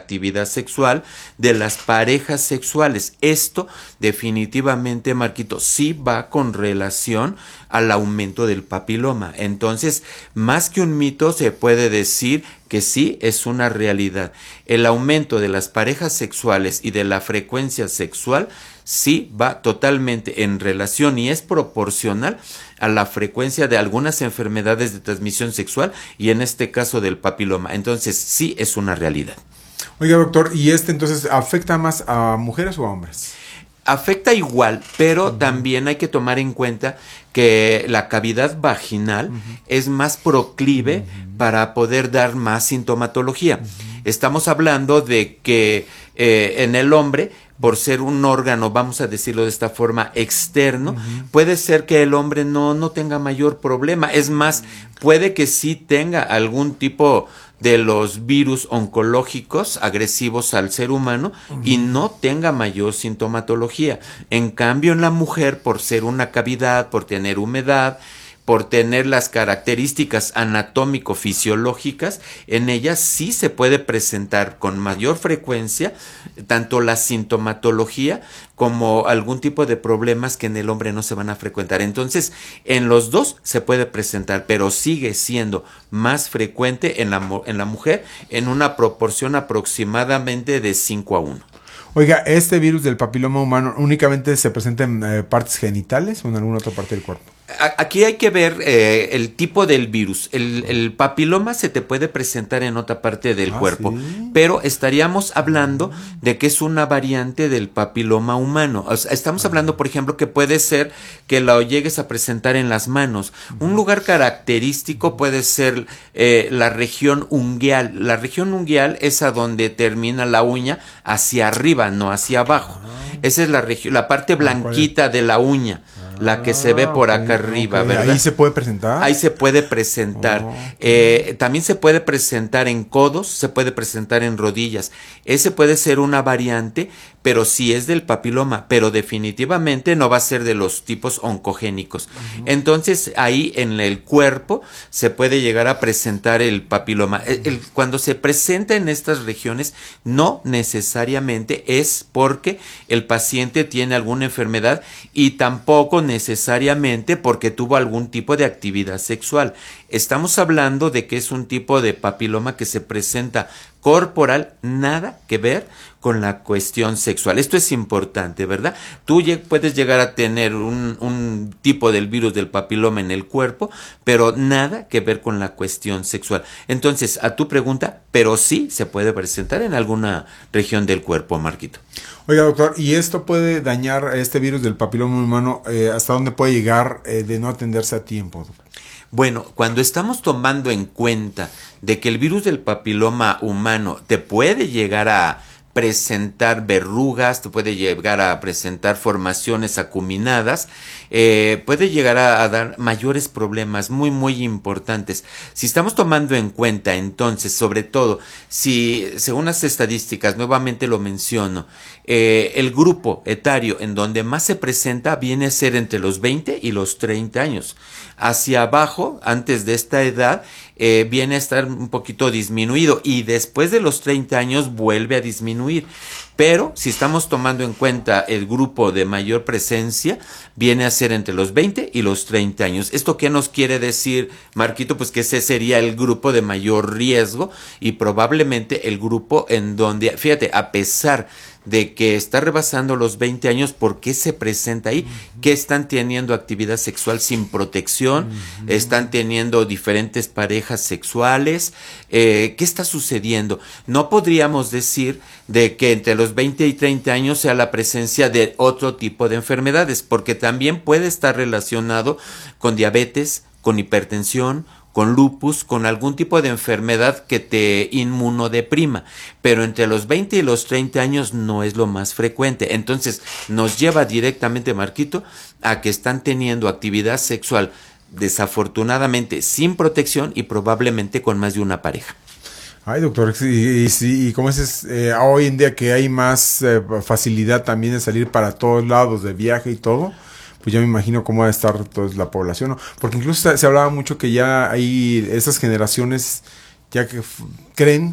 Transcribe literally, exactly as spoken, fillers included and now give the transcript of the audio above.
actividad sexual de las parejas sexuales. Esto definitivamente, Marquito, sí va con relación al aumento del papiloma. Entonces, más que un mito, se puede decir que sí es una realidad. El aumento de las parejas sexuales y de la frecuencia sexual sí va totalmente en relación y es proporcional a la frecuencia de algunas enfermedades de transmisión sexual y en este caso del papiloma. Entonces sí es una realidad. Oiga, doctor, ¿y este entonces afecta más a mujeres o a hombres? Afecta igual, pero uh-huh. también hay que tomar en cuenta que la cavidad vaginal uh-huh. es más proclive uh-huh. para poder dar más sintomatología. Uh-huh. Estamos hablando de que eh, en el hombre, por ser un órgano, vamos a decirlo de esta forma, externo, uh-huh. puede ser que el hombre no, no tenga mayor problema. Es más, puede que sí tenga algún tipo de los virus oncológicos agresivos al ser humano uh-huh. y no tenga mayor sintomatología. En cambio, en la mujer, por ser una cavidad, por tener humedad, por tener las características anatómico-fisiológicas, en ella sí se puede presentar con mayor frecuencia tanto la sintomatología como algún tipo de problemas que en el hombre no se van a frecuentar. Entonces, en los dos se puede presentar, pero sigue siendo más frecuente en la, en la mujer en una proporción aproximadamente de cinco a uno. Oiga, ¿este virus del papiloma humano únicamente se presenta en eh, partes genitales o en alguna otra parte del cuerpo? Aquí hay que ver eh, el tipo del virus. El, el papiloma se te puede presentar en otra parte del ah, cuerpo, ¿sí? Pero estaríamos hablando de que es una variante del papiloma humano. O sea, estamos hablando, por ejemplo, que puede ser que lo llegues a presentar en las manos. Un lugar característico puede ser eh, la región ungueal. La región ungueal es a donde termina la uña hacia arriba, no hacia abajo. Esa es la región, la parte blanquita de la uña. La que se ve por acá okay, arriba, okay. ¿verdad? ¿Ahí se puede presentar? Ahí se puede presentar. Oh, okay. eh, también se puede presentar en codos, se puede presentar en rodillas. Ese puede ser una variante, pero sí es del papiloma, pero definitivamente no va a ser de los tipos oncogénicos. Uh-huh. Entonces, ahí en el cuerpo se puede llegar a presentar el papiloma. Uh-huh. El, el, cuando se presenta en estas regiones, no necesariamente es porque el paciente tiene alguna enfermedad y tampoco necesariamente porque tuvo algún tipo de actividad sexual. Estamos hablando de que es un tipo de papiloma que se presenta corporal, nada que ver con la cuestión sexual. Esto es importante, ¿verdad? Tú puedes llegar a tener un, un tipo del virus del papiloma en el cuerpo, pero nada que ver con la cuestión sexual. Entonces, a tu pregunta, pero sí se puede presentar en alguna región del cuerpo, Marquito. Oiga, doctor, ¿y esto puede dañar este virus del papiloma humano? Eh, ¿Hasta dónde puede llegar eh, de no atenderse a tiempo, doctor? Bueno, cuando estamos tomando en cuenta de que el virus del papiloma humano te puede llegar a presentar verrugas, te puede llegar a presentar formaciones acuminadas, eh, puede llegar a, a dar mayores problemas muy muy importantes. Si estamos tomando en cuenta entonces, sobre todo, si según las estadísticas, nuevamente lo menciono, eh, el grupo etario en donde más se presenta viene a ser entre los veinte y los treinta años. Hacia abajo, antes de esta edad, eh, viene a estar un poquito disminuido y después de los treinta años vuelve a disminuir. Pero si estamos tomando en cuenta el grupo de mayor presencia, viene a ser entre los veinte y los treinta años. ¿Esto qué nos quiere decir, Marquito? Pues que ese sería el grupo de mayor riesgo y probablemente el grupo en donde, fíjate, a pesar de que está rebasando los veinte años, ¿por qué se presenta ahí? Uh-huh. ¿Qué están teniendo actividad sexual sin protección? Uh-huh. ¿Están teniendo diferentes parejas sexuales? Eh, ¿Qué está sucediendo? No podríamos decir de que entre los veinte y treinta años sea la presencia de otro tipo de enfermedades, porque también puede estar relacionado con diabetes, con hipertensión, con lupus, con algún tipo de enfermedad que te inmunodeprima, pero entre los veinte y los treinta años no es lo más frecuente. Entonces nos lleva directamente, Marquito, a que están teniendo actividad sexual desafortunadamente sin protección y probablemente con más de una pareja. Ay, doctor, y, y, y como es eh, hoy en día que hay más eh, facilidad también de salir para todos lados, de viaje y todo, pues ya me imagino cómo va a estar toda la población, ¿no? Porque incluso se, se hablaba mucho que ya hay esas generaciones ya que f- creen